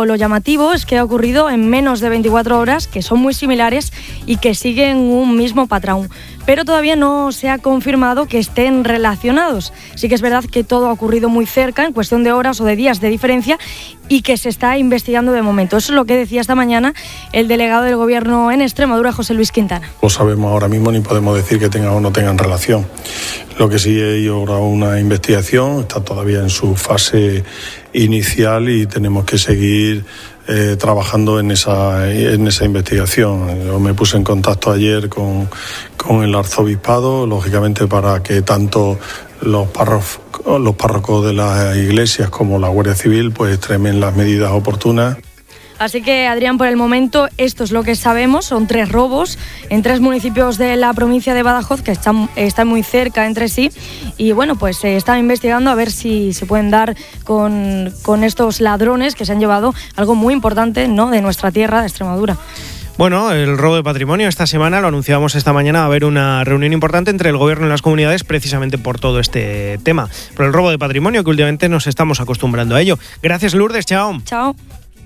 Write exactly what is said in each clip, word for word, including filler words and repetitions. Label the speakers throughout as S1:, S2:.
S1: pero lo llamativo es que ha ocurrido en menos de veinticuatro horas, que son muy similares y que siguen un mismo patrón. Pero todavía no se ha confirmado que estén relacionados. Sí que es verdad que todo ha ocurrido muy cerca, en cuestión de horas o de días de diferencia, y que se está investigando de momento. Eso es lo que decía esta mañana el delegado del Gobierno en Extremadura, José Luis Quintana.
S2: No sabemos ahora mismo ni podemos decir que tengan o no tengan relación. Lo que sí hay ahora una investigación, está todavía en su fase inicial y tenemos que seguir Eh, trabajando en esa en esa investigación. Yo me puse en contacto ayer con, con el arzobispado, lógicamente para que tanto los párrocos, los párrocos de las iglesias como la Guardia Civil pues extremen las medidas oportunas.
S1: Así que, Adrián, por el momento esto es lo que sabemos. Son tres robos en tres municipios de la provincia de Badajoz que están, están muy cerca entre sí. Y bueno, pues se está investigando a ver si se pueden dar con, con estos ladrones que se han llevado algo muy importante, ¿no?, de nuestra tierra, de Extremadura.
S3: Bueno, el robo de patrimonio esta semana, lo anunciábamos esta mañana, va a haber una reunión importante entre el gobierno y las comunidades precisamente por todo este tema. Por el robo de patrimonio, que últimamente nos estamos acostumbrando a ello. Gracias, Lourdes. Chao.
S1: Chao.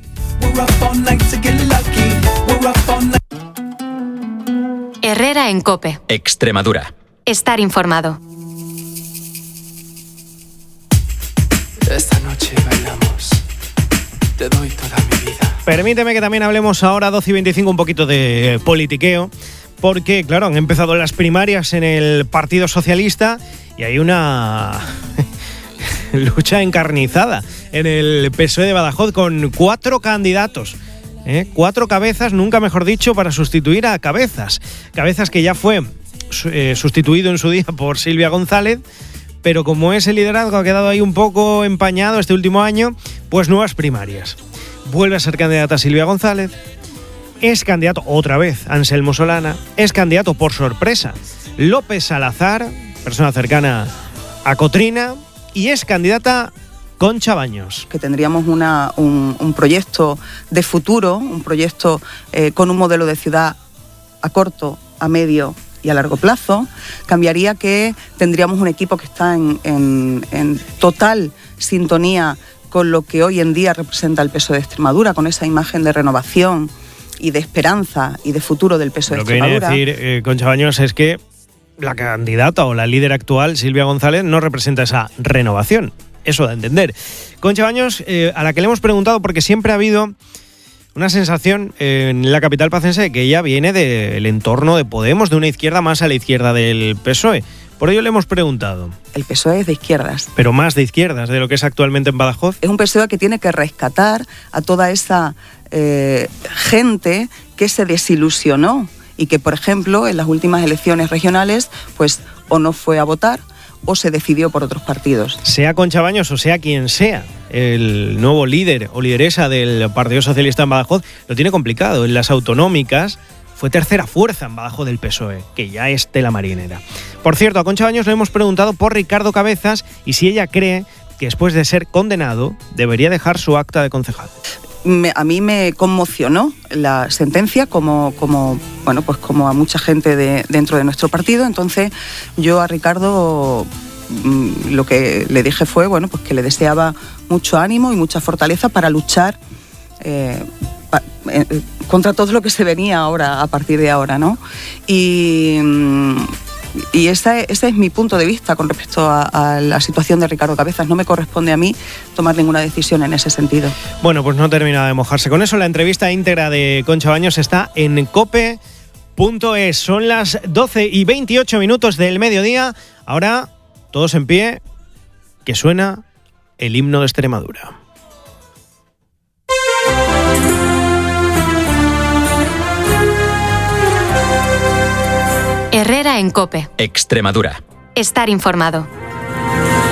S4: Herrera en COPE.
S5: Extremadura.
S4: Estar informado.
S6: Esta noche bailamos. Te doy toda mi vida.
S3: Permíteme que también hablemos ahora, doce y veinticinco, un poquito de politiqueo, porque, claro, han empezado las primarias en el Partido Socialista y hay una lucha encarnizada en el P S O E de Badajoz con cuatro candidatos. ¿eh? Cuatro cabezas, nunca mejor dicho, para sustituir a Cabezas. Cabezas que ya fue eh, sustituido en su día por Silvia González, pero como ese liderazgo ha quedado ahí un poco empañado este último año, pues nuevas primarias. Vuelve a ser candidata Silvia González, es candidato otra vez Anselmo Solana, es candidato por sorpresa López Salazar, persona cercana a Cotrina, y es candidata Concha Baños.
S7: Que tendríamos una, un, un proyecto de futuro, un proyecto eh, con un modelo de ciudad a corto, a medio y a largo plazo. Cambiaría que tendríamos un equipo que está en, en, en total sintonía con lo que hoy en día representa el P S O E de Extremadura, con esa imagen de renovación y de esperanza y de futuro del P S O E de Extremadura.
S3: Lo que viene a decir eh, Concha Baños es que la candidata o la líder actual, Silvia González, no representa esa renovación. Eso da a entender. Concha Baños, eh, a la que le hemos preguntado, porque siempre ha habido una sensación eh, en la capital pacense de que ella viene del entorno de Podemos, de una izquierda más a la izquierda del P S O E. Por ello le hemos preguntado.
S7: El P S O E es de izquierdas.
S3: Pero más de izquierdas de lo que es actualmente en Badajoz.
S7: Es un P S O E que tiene que rescatar a toda esa eh, gente que se desilusionó y que, por ejemplo, en las últimas elecciones regionales, pues o no fue a votar o se decidió por otros partidos.
S3: Sea Concha Baños o sea quien sea el nuevo líder o lideresa del Partido Socialista en Badajoz, lo tiene complicado. En las autonómicas fue tercera fuerza en Badajoz del P S O E, que ya es tela marinera. Por cierto, a Concha Baños le hemos preguntado por Ricardo Cabezas y si ella cree que después de ser condenado debería dejar su acta de concejal.
S7: Me, a mí me conmocionó la sentencia, como, como, bueno, pues como a mucha gente de, dentro de nuestro partido. Entonces yo a Ricardo mmm, lo que le dije fue bueno, pues que le deseaba mucho ánimo y mucha fortaleza para luchar eh, pa, eh, contra todo lo que se venía ahora a partir de ahora, ¿no? Y... Mmm, Y ese, ese es mi punto de vista con respecto a, a la situación de Ricardo Cabezas. No me corresponde a mí tomar ninguna decisión en ese sentido.
S3: Bueno, pues no termina de mojarse con eso. La entrevista íntegra de Concha Baños está en cope punto es. Son las doce y veintiocho minutos del mediodía. Ahora, todos en pie, que suena el himno de Extremadura.
S4: Herrera en COPE.
S5: Extremadura.
S4: Estar informado.